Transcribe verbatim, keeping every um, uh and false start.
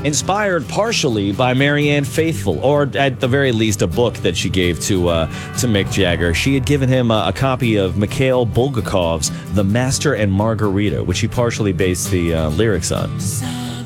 Inspired partially by Marianne Faithfull, or at the very least a book that she gave to uh, to Mick Jagger. She had given him a, a copy of Mikhail Bulgakov's The Master and Margarita, which he partially based the uh, lyrics on.